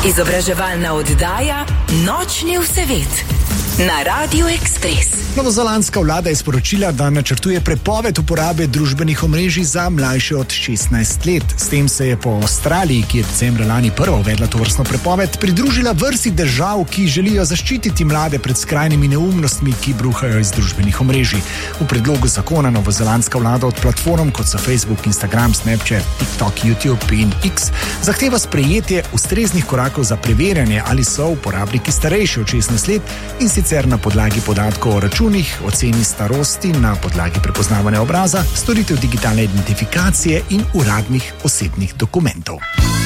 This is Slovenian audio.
Izobraževalna oddaja Nočni vsevet na Radio Express. Novozelandska vlada je sporočila, da načrtuje prepoved uporabe družbenih omrežij za mlajše od 16 let. S tem se je po Avstraliji, ki je decembra lani prva uvedla tovrstno prepoved, pridružila vrsti držav, ki želijo zaščititi mlade pred skrajnimi neumnostmi, ki bruhajo iz družbenih omrežij. V predlogu zakona novozelandska vlada od platform, kot so Facebook, Instagram, Snapchat, TikTok, YouTube in X, zahteva sprejetje ustreznih korakov za preverjanje, ali so uporabniki starejši od 16 let, in sicer na podlagi podatkov o računih, oceni starosti, na podlagi prepoznavanja obraza, storitev digitalne identifikacije in uradnih osebnih dokumentov.